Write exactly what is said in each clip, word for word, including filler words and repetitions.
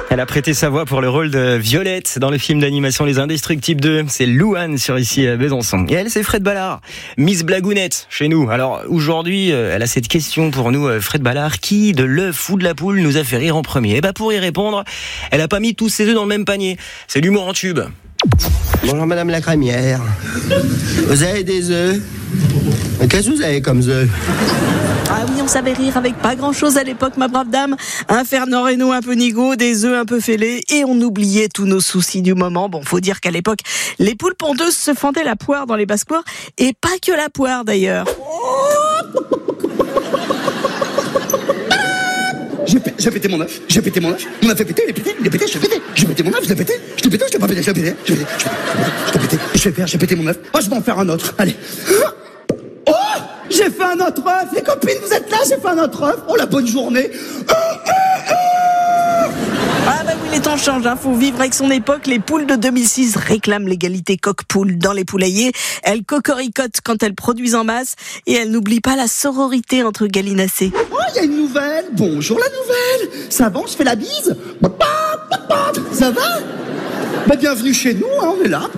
Elle a prêté sa voix pour le rôle de Violette dans le film d'animation Les Indestructibles deux. C'est Louane sur ici à Besançon. Et elle, c'est Fred Ballard, Miss Blagounette chez nous. Alors aujourd'hui, elle a cette question pour nous, Fred Ballard. Qui de l'œuf ou de la poule nous a fait rire en premier? Et bah pour y répondre, elle a pas mis tous ses œufs dans le même panier. C'est l'humour en tube. Bonjour madame la crémière. Vous avez des œufs? Qu'est-ce que vous avez comme œufs? Ah oui, on savait rire avec pas grand-chose à l'époque, ma brave dame. Un Fernand Reynaud un peu nigaud, des œufs un peu fêlés, et on oubliait tous nos soucis du moment. Bon, faut dire qu'à l'époque, les poules pondeuses se fendaient la poire dans les basses-cours, et pas que la poire d'ailleurs. J'ai, p- j'ai pété mon œuf, j'ai pété mon œuf, on m'a fait péter, il est pété, il est pété, je l'ai pété, j'ai pété mon œuf, je l'ai pété, je l'ai pété, je l'ai pas pété, je l'ai pété, je l'ai pété, je l'ai pété, je vais faire, j'ai pété mon œuf, oh je vais en faire un autre, allez. Oh, j'ai fait un autre œuf, les copines vous êtes là, j'ai fait un autre œuf, oh la bonne journée. Ah bah oui, les temps changent, hein. Faut vivre avec son époque. Les poules de deux mille six réclament l'égalité coq-poule dans les poulaillers. Elles cocoricotent quand elles produisent en masse et elles n'oublient pas la sororité entre gallinacés. Oh, il y a une nouvelle, bonjour la nouvelle, ça va, on se fait la bise, ça va? Bah bienvenue chez nous, hein, on est là.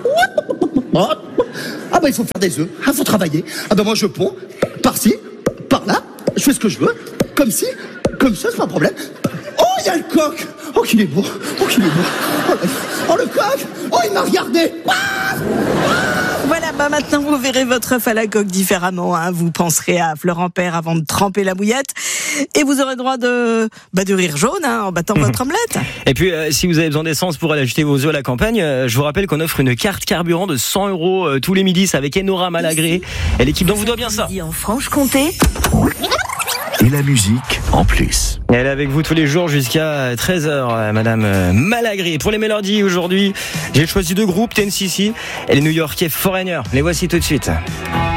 Ah bah il faut faire des œufs, ah faut travailler. Ah bah moi je ponds, par-ci, par-là, je fais ce que je veux, comme ci, comme ça, c'est pas un problème. Oh, il y a le coq. Oh, qu'il est beau. Oh, qu'il est beau. Oh, oh, le coq. Oh, il m'a regardé. Ah Voilà, bah maintenant vous verrez votre œuf à la coque différemment, hein. Vous penserez à Florent Père avant de tremper la bouillette. Et vous aurez droit de, bah, de rire jaune, hein, en battant votre omelette. Et puis, euh, si vous avez besoin d'essence pour aller acheter vos œufs à la campagne, euh, je vous rappelle qu'on offre une carte carburant de cent euros euh, tous les midis. C'est avec Enora Malagré. Et l'équipe d'On vous doit bien ça. En Franche-Comté. Et la musique en plus. Et elle est avec vous tous les jours jusqu'à treize heures, Madame Malagré. Pour les mélodies aujourd'hui, j'ai choisi deux groupes, Ten C C et les New Yorkais Foreigner. Les voici tout de suite.